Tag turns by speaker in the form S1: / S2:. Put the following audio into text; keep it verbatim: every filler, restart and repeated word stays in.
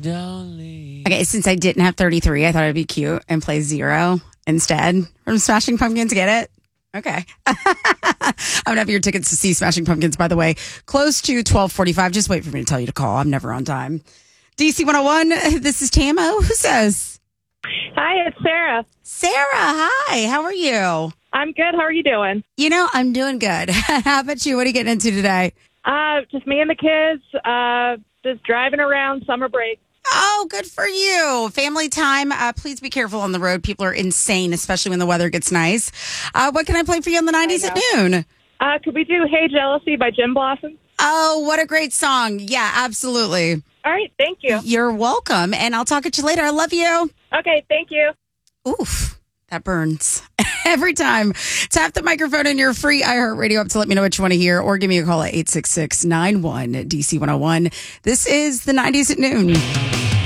S1: darling.
S2: Okay, since I didn't have thirty-three, I thought it'd be cute and play Zero instead from Smashing Pumpkins. Get it? Okay. I'm going to have your tickets to see Smashing Pumpkins, by the way. Close to twelve forty-five. Just wait for me to tell you to call. I'm never on time. D C one oh one, this is Tamo. Who says?
S3: Hi, it's Sarah.
S2: Sarah, hi. How are you?
S3: I'm good. How are you doing?
S2: You know, I'm doing good. How about you? What are you getting into today?
S3: Uh, just me and the kids, uh, just driving around summer break.
S2: Oh, good for you. Family time. Uh, please be careful on the road. People are insane, especially when the weather gets nice. Uh, what can I play for you in the nineties at noon?
S3: Uh, could we do Hey Jealousy by Jim Blossom?
S2: Oh, what a great song. Yeah, absolutely.
S3: All right. Thank you.
S2: You're welcome. And I'll talk at you later. I love you.
S3: Okay. Thank you.
S2: Oof. That burns every time. Tap the microphone in your free iHeartRadio app to let me know what you want to hear, or give me a call at eight six six, nine one, D C one oh one. This is the nineties at noon.